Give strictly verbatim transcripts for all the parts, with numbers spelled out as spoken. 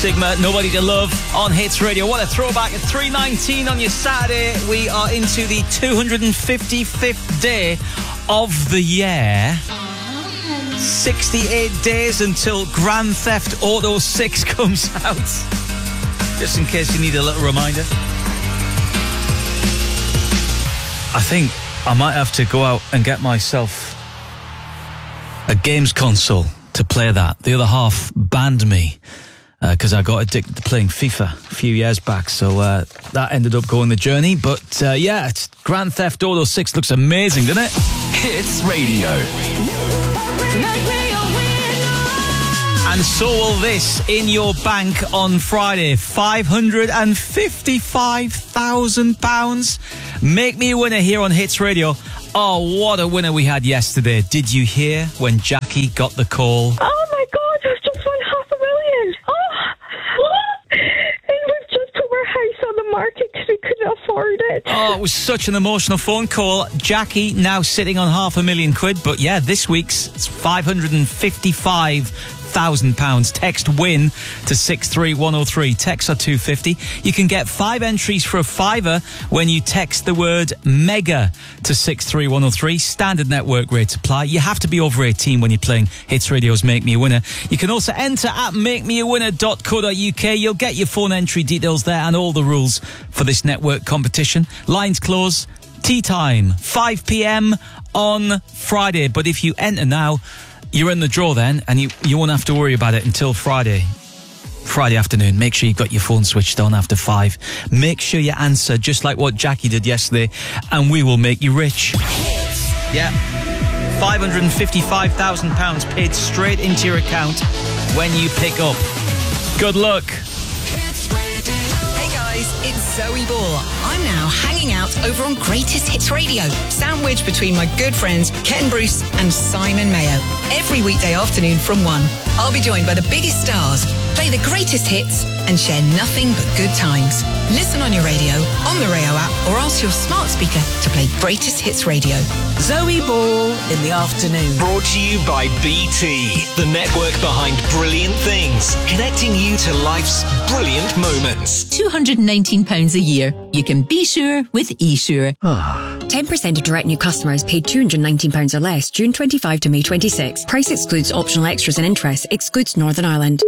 Sigma, Nobody to Love on Hits Radio. What a throwback at three nineteen on your Saturday. We are into the two hundred fifty-fifth day of the year. sixty-eight days until Grand Theft Auto six comes out. Just in case you need a little reminder. I think I might have to go out and get myself a games console to play that. The other half banned me because uh, I got addicted to playing FIFA a few years back, so uh, that ended up going the journey. But uh, yeah, it's Grand Theft Auto six looks amazing, doesn't it? Hits Radio. And so will this in your bank on Friday. five hundred fifty-five thousand pounds. Make me a winner here on Hits Radio. Oh, what a winner we had yesterday. Did you hear when Jackie got the call? Oh my God, I've just won half a million. Oh, what? And we've just put our house on the market because we couldn't afford it. Oh, it was such an emotional phone call. Jackie now sitting on half a million quid. But yeah, this week's it's five hundred fifty-five thousand pounds. Text WIN to six three one oh three. Text are two fifty. You can get five entries for a fiver when you text the word MEGA to six three one oh three. Standard network rates apply. You have to be over eighteen when you're playing Hits Radio's Make Me a Winner. You can also enter at make me a winner dot co dot uk. You'll get your phone entry details there and all the rules for this network competition. Lines close. Tea time, five p.m. on Friday. But if you enter now, you're in the draw then, and you, you won't have to worry about it until Friday. Friday afternoon. Make sure you've got your phone switched on after five. Make sure you answer just like what Jackie did yesterday, and we will make you rich. Yeah. five hundred fifty-five thousand pounds paid straight into your account when you pick up. Good luck. Hey guys, it's Zoe Ball. I'm now hanging out over on Greatest Hits Radio, sandwiched between my good friends Ken Bruce and Simon Mayo. Every weekday afternoon from one, I'll be joined by the biggest stars, play the greatest hits, and share nothing but good times. Listen on your radio, on the Rayo app, or ask your smart speaker to play Greatest Hits Radio. Zoe Ball in the afternoon. Brought to you by B T, the network behind brilliant things, connecting you to life's brilliant moments. two hundred nineteen pounds a year. You can be sure with eSure. ten percent of direct new customers paid two hundred nineteen pounds or less June twenty-fifth to May twenty-sixth. Price excludes optional extras and interest. Excludes Northern Ireland.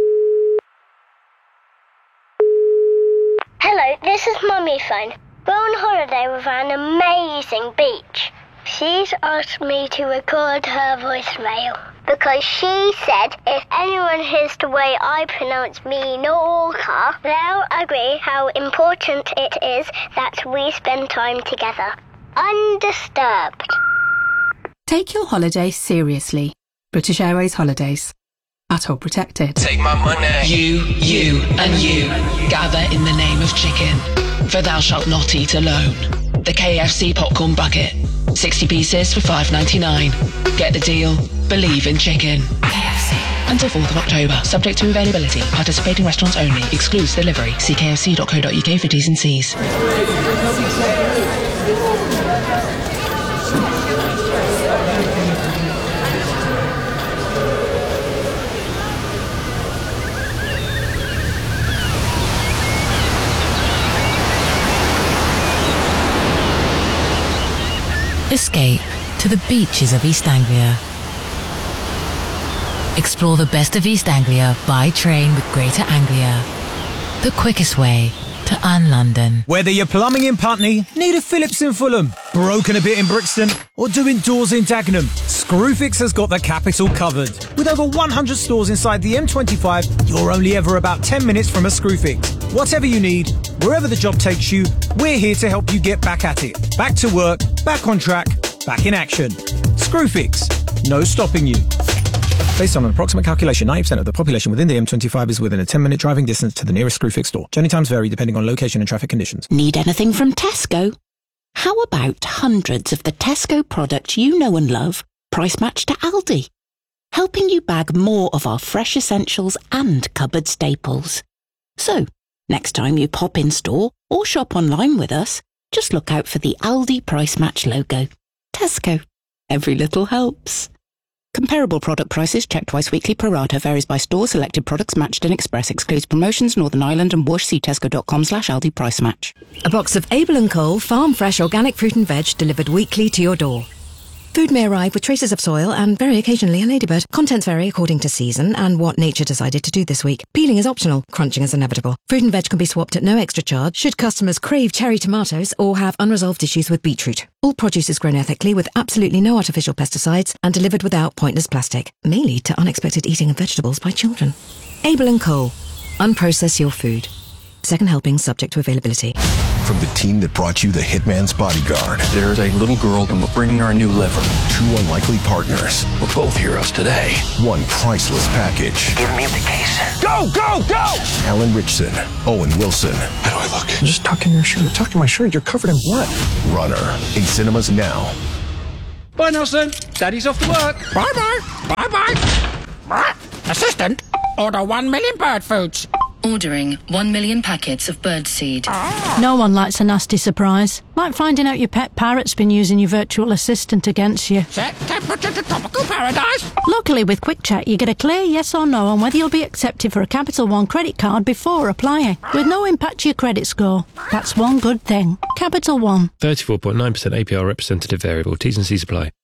Hello, this is Mummy phone. We're on holiday with an amazing beach. She's asked me to record her voicemail because she said if anyone hears the way I pronounce Minorca, they'll agree how important it is that we spend time together. Undisturbed. Take your holiday seriously. British Airways Holidays. At all protected. Take my money. You, you, and you gather in the name of chicken, for thou shalt not eat alone. The K F C popcorn bucket, sixty pieces for five ninety-nine. Get the deal. Believe in chicken. K F C. Until fourth of October, subject to availability. Participating restaurants only. Excludes delivery. See k f c dot co dot uk for T's and C's. Escape to the beaches of East Anglia. Explore the best of East Anglia by train with Greater Anglia. The quickest way to un-London. Whether you're plumbing in Putney, need a Phillips in Fulham, broken a bit in Brixton, or doing doors in Dagenham, Screwfix has got the capital covered. With over one hundred stores inside the M twenty-five, you're only ever about ten minutes from a Screwfix. Whatever you need, wherever the job takes you, we're here to help you get back at it. Back to work, back on track, back in action. Screwfix, no stopping you. Based on an approximate calculation, ninety percent of the population within the M twenty-five is within a ten minute driving distance to the nearest Screwfix store. Journey times vary depending on location and traffic conditions. Need anything from Tesco? How about hundreds of the Tesco products you know and love, price matched to Aldi? Helping you bag more of our fresh essentials and cupboard staples. So, next time you pop in store or shop online with us, just look out for the Aldi Price Match logo. Tesco. Every little helps. Comparable product prices checked twice weekly pro rata. Varies by store. Selected products matched in Express. Excludes promotions. Northern Ireland and Whoosh. See tesco.com slash Aldi price match. A box of Abel and Cole farm fresh organic fruit and veg delivered weekly to your door. Food may arrive with traces of soil and very occasionally a ladybird. Contents vary according to season and what nature decided to do this week. Peeling is optional. Crunching is inevitable. Fruit and veg can be swapped at no extra charge should customers crave cherry tomatoes or have unresolved issues with beetroot. All produce is grown ethically with absolutely no artificial pesticides and delivered without pointless plastic. May lead to unexpected eating of vegetables by children. Abel and Cole. Unprocess your food. Second helping subject to availability. From the team that brought you The Hitman's Bodyguard. There's a little girl and we're bringing her a new liver. Two unlikely partners. We're both heroes today. One priceless package. Give me the case. Go, go, go! Alan Richson, Owen Wilson. How do I look? Just tuck in your shirt. Tuck in my shirt. You're covered in blood. Runner. In cinemas now. Bye, Nelson. Daddy's off to work. Bye-bye. Bye-bye. Assistant, order one million bird foods. Ordering one million packets of birdseed. No one likes a nasty surprise. Like finding out your pet parrot's been using your virtual assistant against you. Set temperature to tropical paradise. Luckily, with Quick Check, you get a clear yes or no on whether you'll be accepted for a Capital One credit card before applying, with no impact to your credit score. That's one good thing. Capital One. thirty-four point nine percent A P R representative variable. T's and C's apply.